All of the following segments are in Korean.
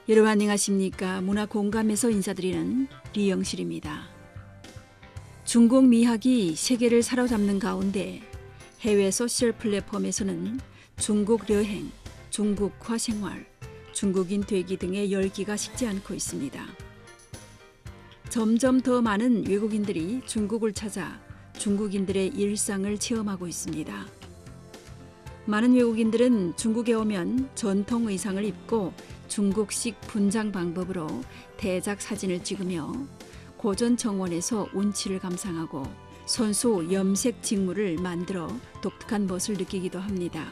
여러분 안녕하십니까? 문화공감에서 인사드리는 리영실입니다. 중국 미학이 세계를 사로잡는 가운데 해외 소셜 플랫폼에서는 중국 여행, 중국화 생활, 중국인 되기 등의 열기가 식지 않고 있습니다. 점점 더 많은 외국인들이 중국을 찾아 중국인들의 일상을 체험하고 있습니다. 많은 외국인들은 중국에 오면 전통 의상을 입고 중국식 분장 방법으로 대작 사진을 찍으며 고전 정원에서 운치를 감상하고 손수 염색 직물을 만들어 독특한 멋을 느끼기도 합니다.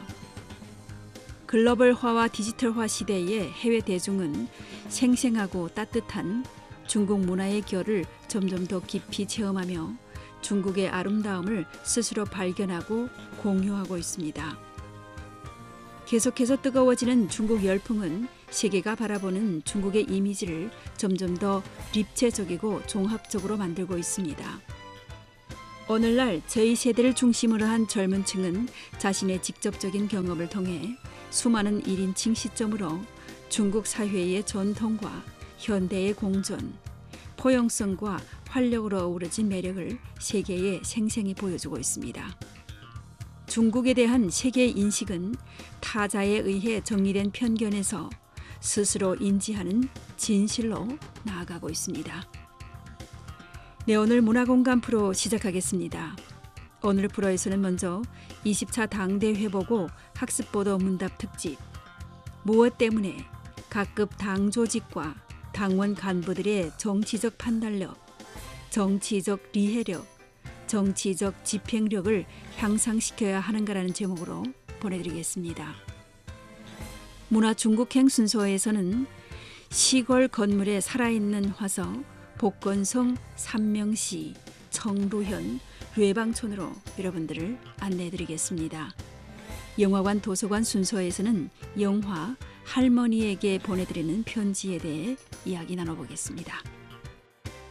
글로벌화와 디지털화 시대의 해외 대중은 생생하고 따뜻한 중국 문화의 결을 점점 더 깊이 체험하며 중국의 아름다움을 스스로 발견하고 공유하고 있습니다. 계속해서 뜨거워지는 중국 열풍은 세계가 바라보는 중국의 이미지를 점점 더 입체적이고 종합적으로 만들고 있습니다. 오늘날 저희 세대를 중심으로 한 젊은 층은 자신의 직접적인 경험을 통해 수많은 1인칭 시점으로 중국 사회의 전통과 현대의 공존, 포용성과 활력으로 어우러진 매력을 세계에 생생히 보여주고 있습니다. 중국에 대한 세계의 인식은 타자에 의해 정리된 편견에서 스스로 인지하는 진실로 나아가고 있습니다. 네, 오늘 문화공감 프로 시작하겠습니다. 오늘 프로에서는 먼저 20차 당대회 보고 학습보도 문답 특집, 무엇 때문에 각급 당 조직과 당원 간부들의 정치적 판단력, 정치적 리해력, 정치적 집행력을 향상시켜야 하는가라는 제목으로 보내드리겠습니다. 문화 중국행 순서에서는 시골 건물에 살아있는 화서, 복건성 삼명시, 청루현, 뇌방촌으로 여러분들을 안내해드리겠습니다. 영화관 도서관 순서에서는 영화 할머니에게 보내드리는 편지에 대해 이야기 나눠보겠습니다.